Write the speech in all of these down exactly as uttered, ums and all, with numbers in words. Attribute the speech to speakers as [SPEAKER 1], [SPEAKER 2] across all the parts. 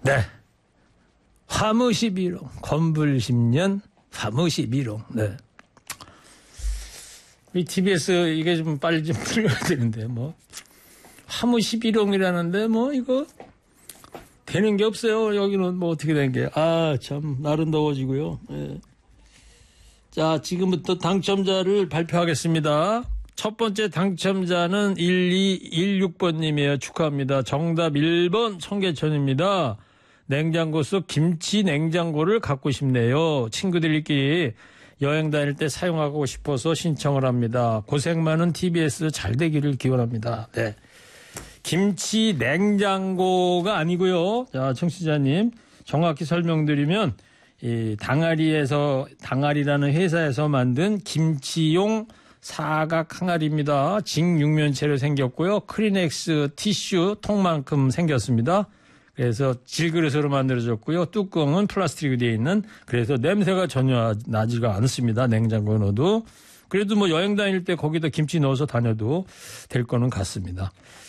[SPEAKER 1] 네. 화무 십일홍, 건불 십 년, 화무 십일홍. 네. 이 티비에스 이게 좀 빨리 좀 풀려야 되는데, 뭐. 화무 십일홍이라는데, 뭐, 이거, 되는 게 없어요. 여기는 뭐 어떻게 된 게. 아, 참, 날은 더워지고요. 네. 자, 지금부터 당첨자를 발표하겠습니다. 첫 번째 당첨자는 일이일육 번님이에요. 축하합니다. 정답 일 번 청계천입니다. 냉장고 속 김치 냉장고를 갖고 싶네요. 친구들끼리 여행 다닐 때 사용하고 싶어서 신청을 합니다. 고생 많은 티비에스 잘 되기를 기원합니다. 네. 김치 냉장고가 아니고요. 자, 청취자님 정확히 설명드리면 이 당아리에서 당아리라는 회사에서 만든 김치용 사각 항아리입니다. 직육면체로 생겼고요. 크리넥스 티슈 통만큼 생겼습니다. 그래서 질그릇으로 만들어졌고요. 뚜껑은 플라스틱으로 되어 있는, 그래서 냄새가 전혀 나지가 않습니다. 냉장고에 넣어도. 그래도 뭐 여행 다닐 때 거기다 김치 넣어서 다녀도 될 거는 같습니다.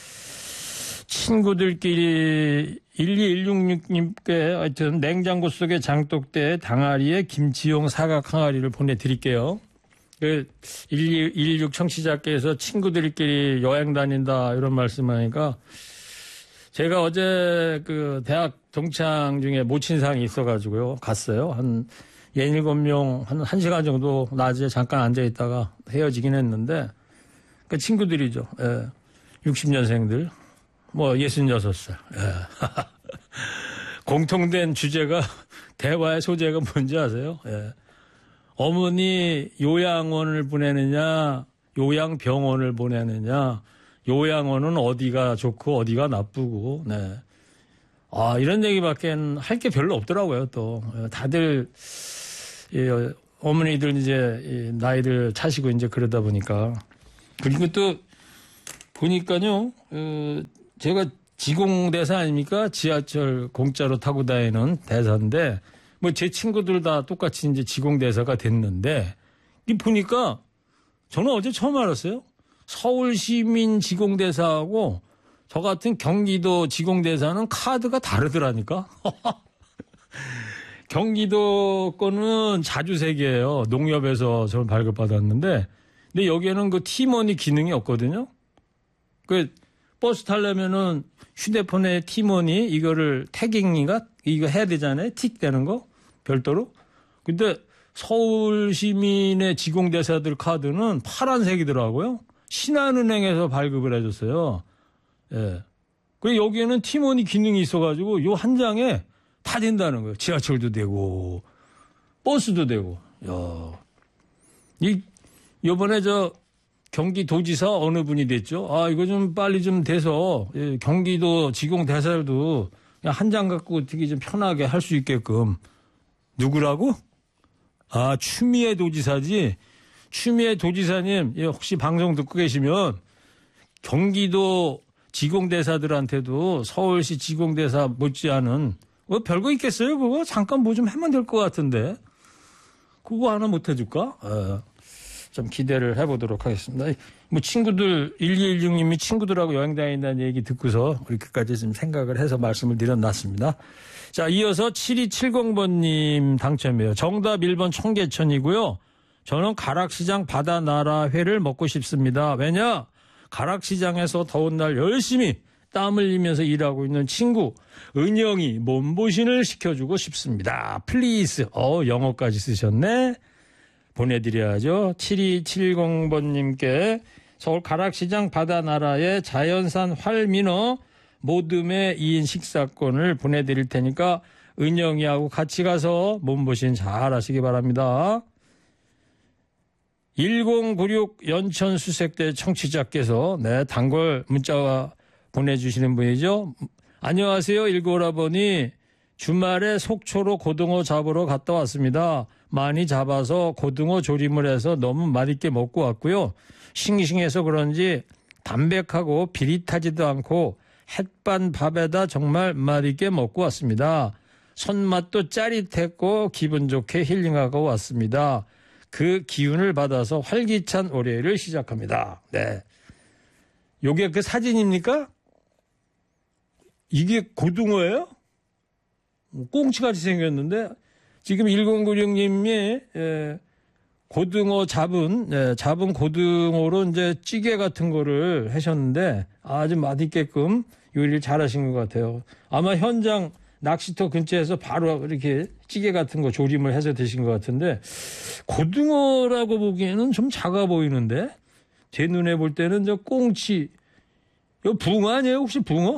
[SPEAKER 1] 친구들끼리 일이일육님께 하여튼 냉장고 속에 장독대 당아리에 김치용 사각 항아리를 보내드릴게요. 그 일이일육 청취자께서 친구들끼리 여행 다닌다 이런 말씀하니까 제가 어제 그 대학 동창 중에 모친상이 있어가지고요. 갔어요. 한 예닐곱 명, 한, 한 시간 정도 낮에 잠깐 앉아있다가 헤어지긴 했는데 그 친구들이죠. 예. 육십 년생들. 뭐 예순여섯 살. 예. 공통된 주제가 대화의 소재가 뭔지 아세요? 예. 어머니 요양원을 보내느냐, 요양병원을 보내느냐, 요양원은 어디가 좋고 어디가 나쁘고, 네. 아, 이런 얘기밖에 할 게 별로 없더라고요, 또. 다들, 예, 어머니들 이제 나이들 차시고 이제 그러다 보니까. 그리고 또 보니까요, 어, 제가 지공대사 아닙니까? 지하철 공짜로 타고 다니는 대사인데, 뭐 제 친구들 다 똑같이 이제 지공대사가 됐는데, 이 보니까 저는 어제 처음 알았어요. 서울시민 지공대사하고 저 같은 경기도 지공대사는 카드가 다르더라니까. 경기도 거는 자주색이에요. 농협에서 저는 발급받았는데, 근데 여기에는 그 티머니 기능이 없거든요. 그 버스 타려면은 휴대폰에 티머니 이거를 태깅인가 이거 해야 되잖아요. 틱 되는 거 별도로. 근데 서울 시민의 지공대사들 카드는 파란색이더라고요. 신한은행에서 발급을 해줬어요. 예. 그리고 여기에는 티머니 기능이 있어가지고 요 한 장에 다 된다는 거예요. 지하철도 되고 버스도 되고. 야, 이 요번에 저 경기도지사 어느 분이 됐죠? 아, 이거 좀 빨리 좀 돼서, 예, 경기도 지공대사들도 그냥 한 장 갖고 어떻게 좀 편하게 할 수 있게끔. 누구라고? 아, 추미애 도지사지? 추미애 도지사님, 예, 혹시 방송 듣고 계시면 경기도 지공대사들한테도 서울시 지공대사 못지않은, 뭐 별거 있겠어요? 그거 잠깐 뭐 좀 하면 될 것 같은데. 그거 하나 못 해줄까? 예. 좀 기대를 해보도록 하겠습니다. 뭐 친구들, 일이일육님이 친구들하고 여행 다닌다는 얘기 듣고서 이렇게까지 좀 생각을 해서 말씀을 드려놨습니다. 자, 이어서 칠이칠공 번님 당첨이에요. 정답 일 번 청계천이고요. 저는 가락시장 바다나라 회를 먹고 싶습니다. 왜냐? 가락시장에서 더운 날 열심히 땀 흘리면서 일하고 있는 친구 은영이 몸보신을 시켜주고 싶습니다. 플리즈. 어, 영어까지 쓰셨네. 보내드려야죠. 칠이칠공 번님께 서울 가락시장 바다나라의 자연산 활민어 모듬의 이 인 식사권을 보내드릴 테니까 은영이하고 같이 가서 몸보신 잘 하시기 바랍니다. 일공구육 연천 수색대 청취자께서 네, 단골 문자 보내주시는 분이죠. 안녕하세요. 일고라버니. 주말에 속초로 고등어 잡으러 갔다 왔습니다. 많이 잡아서 고등어 조림을 해서 너무 맛있게 먹고 왔고요. 싱싱해서 그런지 담백하고 비릿하지도 않고 햇반 밥에다 정말 맛있게 먹고 왔습니다. 손맛도 짜릿했고 기분 좋게 힐링하고 왔습니다. 그 기운을 받아서 활기찬 올해를 시작합니다. 네, 요게 그 사진입니까? 이게 고등어예요? 꽁치같이 생겼는데 지금 천구십육 님이 예, 고등어 잡은 예, 잡은 고등어로 이제 찌개 같은 거를 하셨는데 아주 맛있게끔 요리를 잘하신 것 같아요. 아마 현장 낚시터 근처에서 바로 이렇게 찌개 같은 거 조림을 해서 드신 것 같은데 고등어라고 보기에는 좀 작아 보이는데 제 눈에 볼 때는 저 꽁치 이거 붕어 아니에요? 혹시 붕어?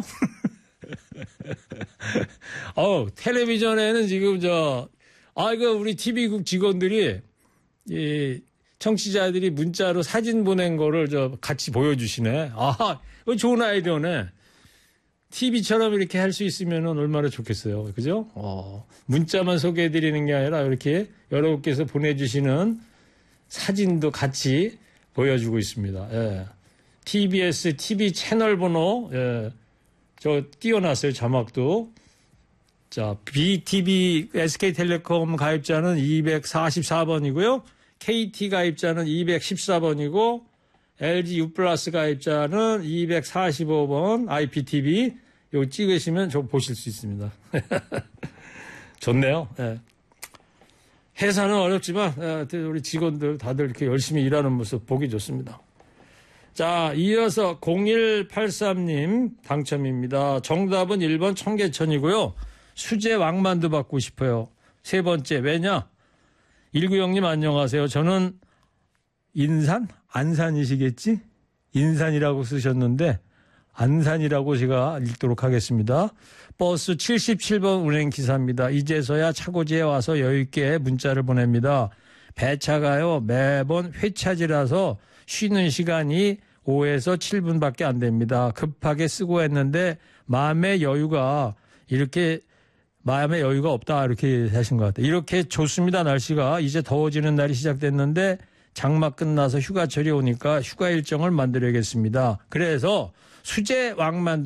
[SPEAKER 1] 어, 텔레비전에는 지금 저 아 이거 우리 티비국 직원들이 이 청취자들이 문자로 사진 보낸 거를 저 같이 보여주시네. 아, 이거 좋은 아이디어네. 티비처럼 이렇게 할 수 있으면 얼마나 좋겠어요. 그죠? 어, 문자만 소개해 드리는 게 아니라 이렇게 여러분께서 보내주시는 사진도 같이 보여주고 있습니다. 예. 티비에스 티비 채널 번호, 예. 저 띄워놨어요. 자막도. 자, 비티비 에스케이텔레콤 가입자는 이백사십사 번이고요. 케이티 가입자는 이백십사 번이고 엘지 U 플러스 가입자는 이백사십오 번 아이피티비 이거 찍으시면 저 보실 수 있습니다. 좋네요. 예. 회사는 어렵지만 우리 직원들 다들 이렇게 열심히 일하는 모습 보기 좋습니다. 자, 이어서 공일팔삼 님 당첨입니다. 정답은 일 번 청계천이고요. 수제 왕만두 받고 싶어요. 세 번째 왜냐? 일구영 님 안녕하세요. 저는 인산? 안산이시겠지? 인산이라고 쓰셨는데 안산이라고 제가 읽도록 하겠습니다. 버스 칠십칠 번 운행기사입니다. 이제서야 차고지에 와서 여유있게 문자를 보냅니다. 배차가요 매번 회차지라서 쉬는 시간이 오에서 칠 분밖에 안 됩니다. 급하게 쓰고 했는데 마음의 여유가 이렇게 마음의 여유가 없다 이렇게 하신 것 같아요. 이렇게 좋습니다. 날씨가 이제 더워지는 날이 시작됐는데 장마 끝나서 휴가철이 오니까 휴가 일정을 만들어야겠습니다. 그래서 수제 왕만두